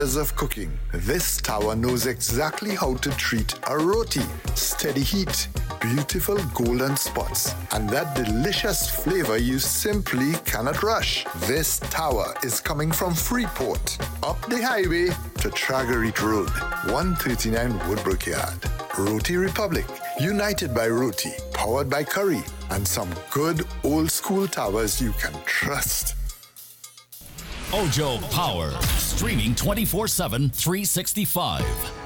years of cooking, this tower knows exactly how to treat a roti. Steady heat, beautiful golden spots, and that delicious flavor you simply cannot rush. This tower is coming from Freeport, up the highway to Tragarit Road, 139 Woodbrook Yard. Roti Republic, united by roti, powered by curry, and some good old school towers you can trust. Ojo Power. Streaming 24/7, 365.